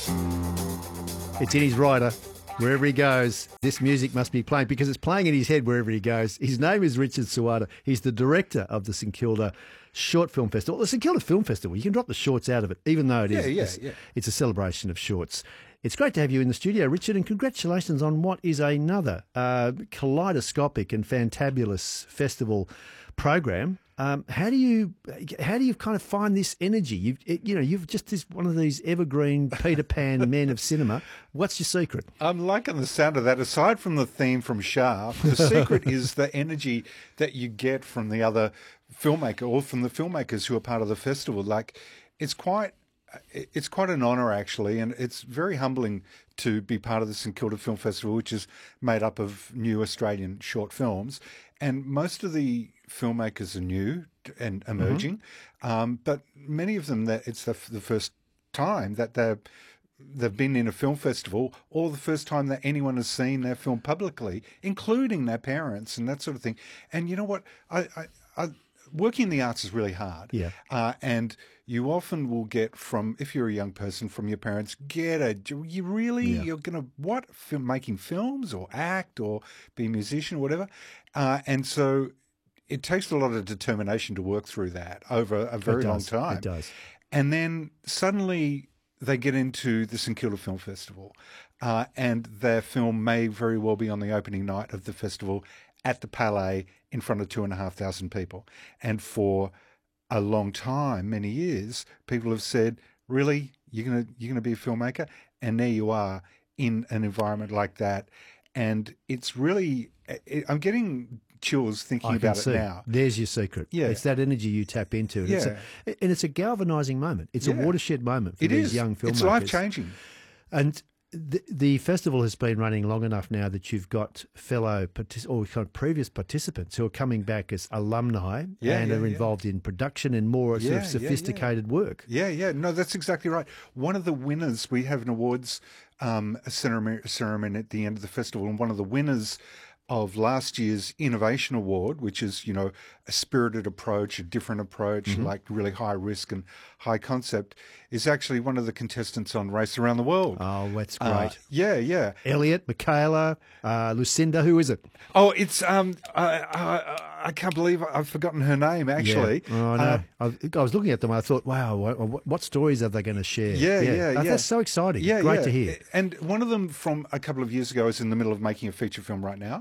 It's in his rider. Wherever he goes, this music must be playing because it's playing in his head wherever he goes. His name is Richard Suata. He's the director of the St Kilda Short Film Festival. The St Kilda Film Festival, you can drop the shorts out of it, even though it's a celebration of shorts. It's great to have you in the studio, Richard, and congratulations on what is another kaleidoscopic and fantabulous festival program. How do you kind of find this energy? You've just this one of these evergreen Peter Pan men of cinema. What's your secret? I'm liking the sound of that. Aside from the theme from Shaft, the secret is the energy that you get from the other filmmaker or from the filmmakers who are part of the festival. Like, it's quite an honour, actually, and it's very humbling to be part of the St Kilda Film Festival, which is made up of new Australian short films. And most of the filmmakers are new and emerging, but many of them, that it's the first time that they've been in a film festival, or the first time that anyone has seen their film publicly, including their parents and that sort of thing. And you know what? I working in the arts is really hard. Yeah. And you often will get from, if you're a young person, from your parents, you're going to, making films or act or be a musician or whatever. And so it takes a lot of determination to work through that over a very long time. It does. And then suddenly they get into the St Kilda Film Festival, and their film may very well be on the opening night of the festival at the Palais in front of 2,500 people. And for a long time, many years, people have said, "Really, you're gonna be a filmmaker?" And there you are in an environment like that, and it's really, I'm getting chills thinking about it now. There's your secret. Yeah. It's that energy you tap into. And it's a galvanising moment. It's a watershed moment for these young filmmakers. It's life-changing. And the festival has been running long enough now that you've got previous participants who are coming back as alumni and are involved in production and more sort of sophisticated work. Yeah. No, that's exactly right. One of the winners, we have an awards ceremony at the end of the festival, and one of the winners of last year's Innovation Award, which is, a spirited approach, a different approach, like really high risk and high concept, is actually one of the contestants on Race Around the World. Oh, that's great. Yeah. Elliot, Michaela, Lucinda, who is it? Oh, it's, I can't believe I've forgotten her name, actually. Yeah. Oh, no. I was looking at them and I thought, wow, what stories are they going to share? Yeah. That's so exciting. Great to hear. And one of them from a couple of years ago is in the middle of making a feature film right now.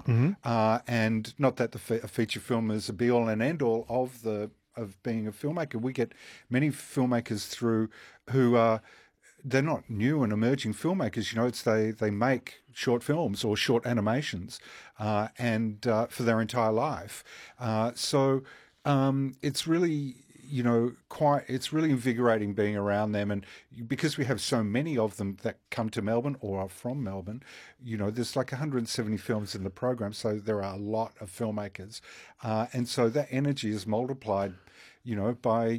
And not that a feature film is a be-all and end-all of being a filmmaker. We get many filmmakers through who are, they're not new and emerging filmmakers. They make short films or short animations and for their entire life. So it's really, it's really invigorating being around them. And because we have so many of them that come to Melbourne or are from Melbourne, there's like 170 films in the program. So there are a lot of filmmakers. And so that energy is multiplied, by,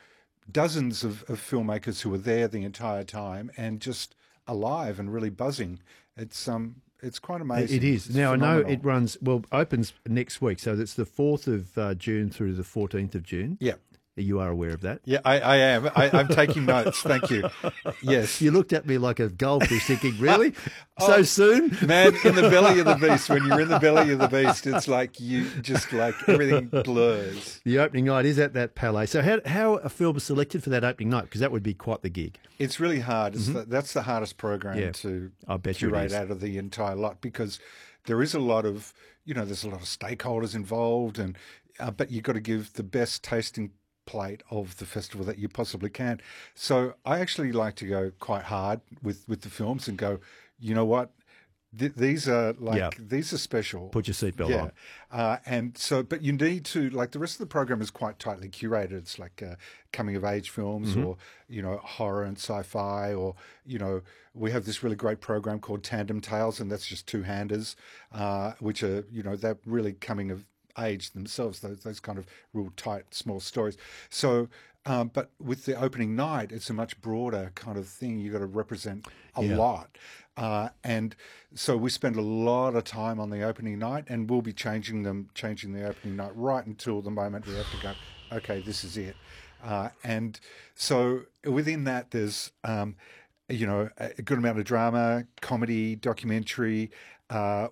dozens of filmmakers who are there the entire time and just alive and really buzzing. It's quite amazing. It is. It's now, phenomenal. I know opens next week. So it's the 4th of June through the 14th of June. Yeah. You are aware of that? Yeah, I am. I'm taking notes. Thank you. Yes. You looked at me like a goldfish thinking, really? So soon? Man, in the belly of the beast, when you're in the belly of the beast, it's like you just like everything blurs. The opening night is at that Palais. So how a film is selected for that opening night? Because that would be quite the gig. It's really hard. That's the hardest program to I bet curate out of the entire lot, because there is a lot of, there's a lot of stakeholders involved, and but you've got to give the best tasting plate of the festival that you possibly can. So I actually like to go quite hard with the films and go, you know what? These are these are special. Put your seatbelt on. And so, but you need to, like, the rest of the program is quite tightly curated. It's like coming of age films or, horror and sci-fi, or, we have this really great program called Tandem Tales, and that's just two-handers, which are, they're really coming of age themselves, those kind of real tight, small stories. So, but with the opening night, it's a much broader kind of thing. You've got to represent a lot. And so we spend a lot of time on the opening night, and we'll be changing the opening night right until the moment we have to go, okay, this is it. And so within that, there's you know, a good amount of drama, comedy, documentary.